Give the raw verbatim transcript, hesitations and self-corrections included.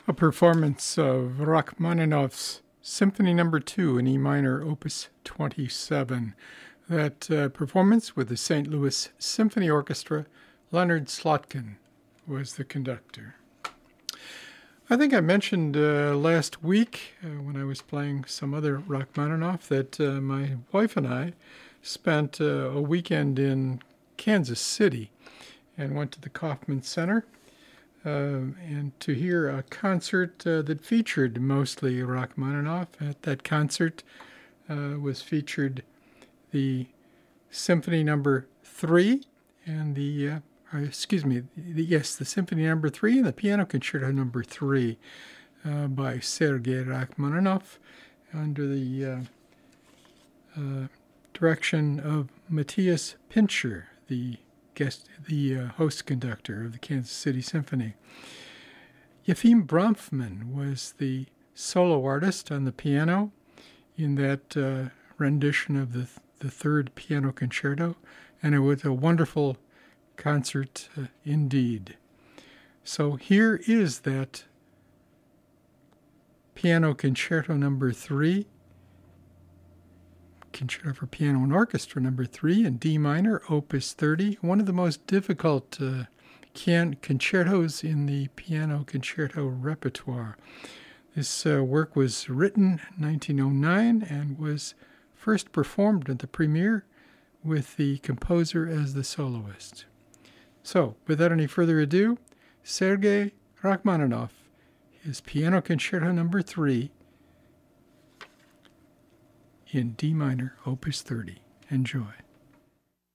A performance of Rachmaninoff's Symphony Number two in E minor, Opus twenty-seven. That uh, performance with the Saint Louis Symphony Orchestra, Leonard Slotkin was the conductor. I think I mentioned uh, last week uh, when I was playing some other Rachmaninoff that uh, my wife and I spent uh, a weekend in Kansas City and went to the Kauffman Center uh, and to hear a concert uh, that featured mostly Rachmaninoff. At that concert uh, was featured the Symphony Number three and the, uh, or excuse me, the, yes, the Symphony Number three and the Piano Concerto Number three uh, by Sergei Rachmaninoff under the uh, uh, direction of Matthias Pincher, the guest, the uh, host conductor of the Kansas City Symphony. Yefim Bronfman was the solo artist on the piano in that uh, rendition of the the third piano concerto, and it was a wonderful concert uh, indeed. So here is that Piano Concerto Number three, Concerto for Piano and Orchestra Number three in D minor, Opus thirty, one of the most difficult uh, can- concertos in the piano concerto repertoire. This uh, work was written in nineteen oh nine and was first performed at the premiere with the composer as the soloist. So, without any further ado, Sergei Rachmaninoff, his Piano Concerto Number three in D minor, Opus thirty. Enjoy.